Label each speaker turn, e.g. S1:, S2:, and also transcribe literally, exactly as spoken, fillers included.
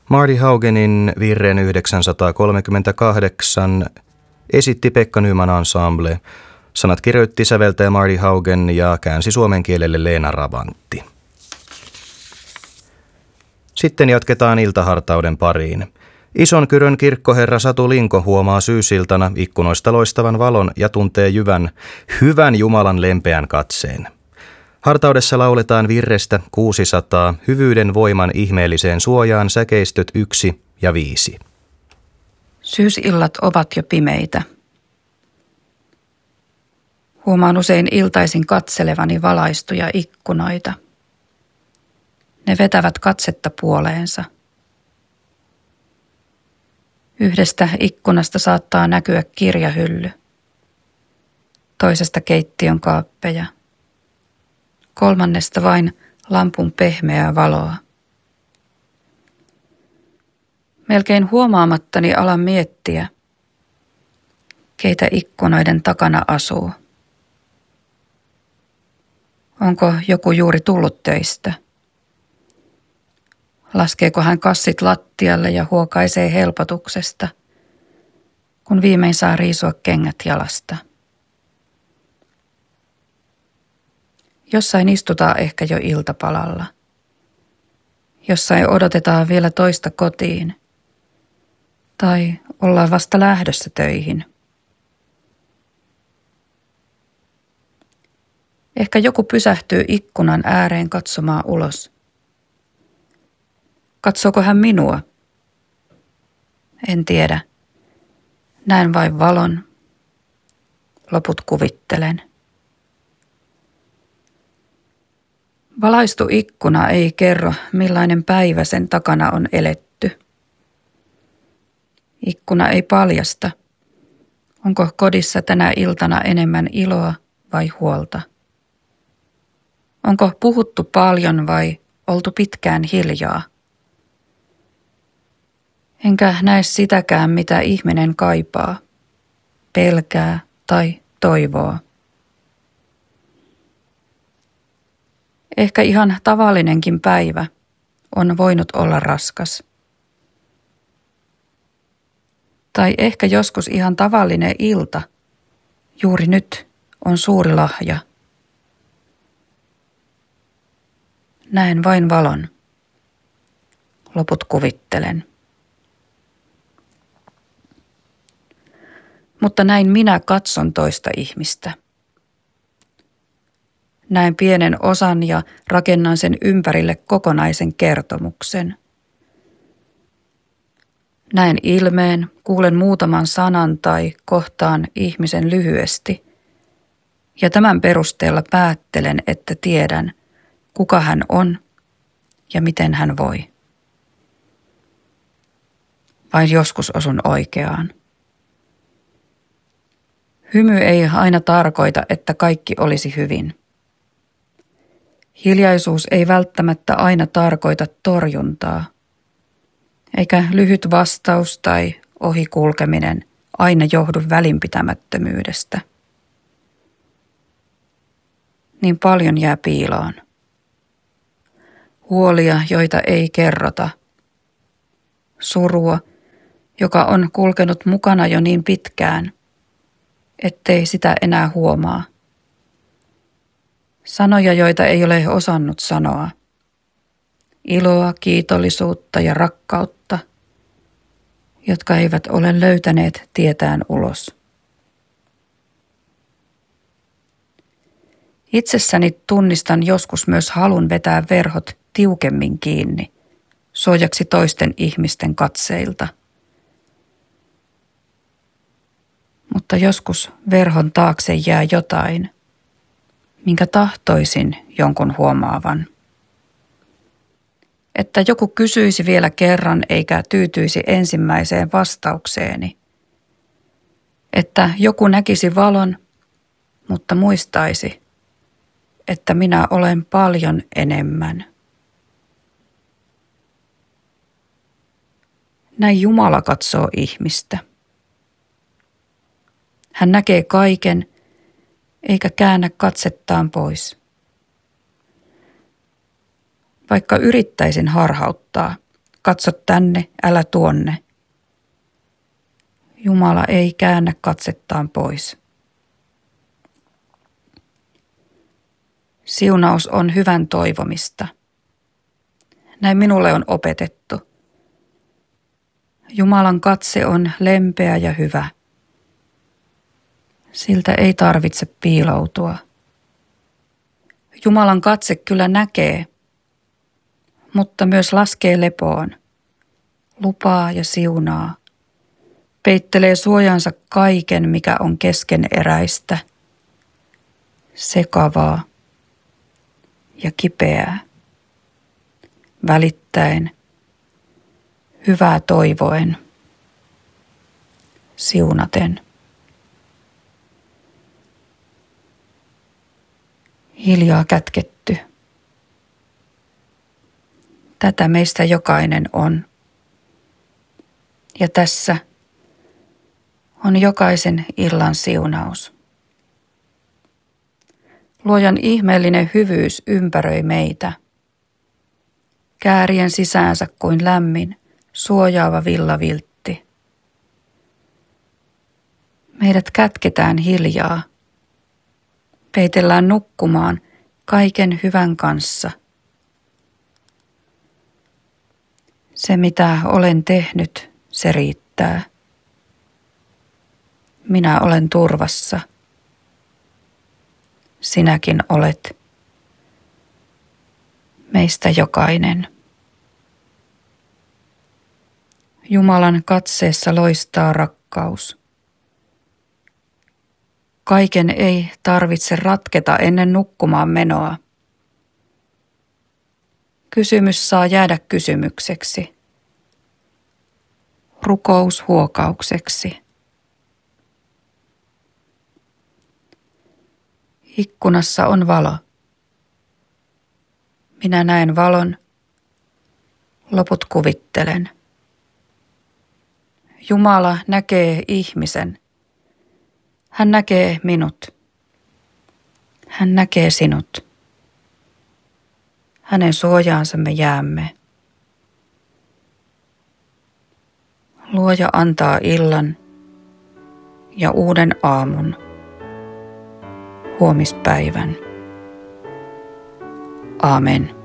S1: Marty Haugenin virren yhdeksänsataakolmekymmentäkahdeksan esitti Pekka Nyman Ensemble. Sanat kirjoitti säveltäjä Marty Haugen ja käänsi suomen kielelle Leena Ravantti. Sitten jatketaan iltahartauden pariin. Isonkyrön kirkkoherra Satu Linko huomaa syysiltana ikkunoista loistavan valon ja tuntee jyvän, hyvän Jumalan lempeän katseen. Hartaudessa lauletaan virrestä kuusisataa hyvyyden voiman ihmeelliseen suojaan säkeistöt yksi ja viisi.
S2: Syysillat ovat jo pimeitä. Huomaan usein iltaisin katselevani valaistuja ikkunoita. Ne vetävät katsetta puoleensa. Yhdestä ikkunasta saattaa näkyä kirjahylly, toisesta keittiön kaappeja, kolmannesta vain lampun pehmeää valoa. Melkein huomaamattani alan miettiä, keitä ikkunoiden takana asuu. Onko joku juuri tullut töistä? Laskeeko hän kassit lattialle ja huokaisee helpotuksesta, kun viimein saa riisua kengät jalasta? Jossain istutaan ehkä jo iltapalalla. Jossain odotetaan vielä toista kotiin. Tai ollaan vasta lähdössä töihin. Ehkä joku pysähtyy ikkunan ääreen katsomaan ulos. Katsooko hän minua? En tiedä. Näen vain valon. Loput kuvittelen. Valaistu ikkuna ei kerro, millainen päivä sen takana on eletty. Ikkuna ei paljasta, onko kodissa tänä iltana enemmän iloa vai huolta. Onko puhuttu paljon vai oltu pitkään hiljaa. Enkä näe sitäkään, mitä ihminen kaipaa, pelkää tai toivoo. Ehkä ihan tavallinenkin päivä on voinut olla raskas. Tai ehkä joskus ihan tavallinen ilta, juuri nyt, on suuri lahja. Näen vain valon. Loput kuvittelen. Mutta näin minä katson toista ihmistä. Näen pienen osan ja rakennan sen ympärille kokonaisen kertomuksen. Näen ilmeen, kuulen muutaman sanan tai kohtaan ihmisen lyhyesti. Ja tämän perusteella päättelen, että tiedän, kuka hän on ja miten hän voi. Vain joskus osun oikeaan. Hymy ei aina tarkoita, että kaikki olisi hyvin. Hiljaisuus ei välttämättä aina tarkoita torjuntaa, eikä lyhyt vastaus tai ohikulkeminen aina johdu välinpitämättömyydestä. Niin paljon jää piiloon. Huolia, joita ei kerrota. Surua, joka on kulkenut mukana jo niin pitkään, ettei sitä enää huomaa. Sanoja, joita ei ole osannut sanoa. Iloa, kiitollisuutta ja rakkautta, jotka eivät ole löytäneet tietään ulos. Itsessäni tunnistan joskus myös halun vetää verhot tiukemmin kiinni, suojaksi toisten ihmisten katseilta. Mutta joskus verhon taakse jää jotain, minkä tahtoisin jonkun huomaavan. Että joku kysyisi vielä kerran eikä tyytyisi ensimmäiseen vastaukseeni. Että joku näkisi valon, mutta muistaisi, että minä olen paljon enemmän. Näin Jumala katsoo ihmistä. Hän näkee kaiken, eikä käännä katsettaan pois. Vaikka yrittäisin harhauttaa, katso tänne, älä tuonne. Jumala ei käännä katsettaan pois. Siunaus on hyvän toivomista. Näin minulle on opetettu. Jumalan katse on lempeä ja hyvä. Siltä ei tarvitse piiloutua. Jumalan katse kyllä näkee, mutta myös laskee lepoon, lupaa ja siunaa, peittelee suojansa kaiken, mikä on keskeneräistä, sekavaa ja kipeää, välittäen, hyvää toivoen, siunaten. Hiljaa kätketty. Tätä meistä jokainen on. Ja tässä on jokaisen illan siunaus. Luojan ihmeellinen hyvyys ympäröi meitä. Käärien sisäänsä kuin lämmin, suojaava villaviltti. Meidät kätketään hiljaa. Peitellään nukkumaan kaiken hyvän kanssa. Se, mitä olen tehnyt, se riittää. Minä olen turvassa. Sinäkin olet. Meistä jokainen. Jumalan katseessa loistaa rakkaus. Kaiken ei tarvitse ratketa ennen nukkumaan menoa. Kysymys saa jäädä kysymykseksi. Rukous huokaukseksi. Ikkunassa on valo. Minä näen valon, loput kuvittelen. Jumala näkee ihmisen. Hän näkee minut. Hän näkee sinut. Hänen suojaansa me jäämme. Luoja antaa illan ja uuden aamun, huomispäivän. Aamen.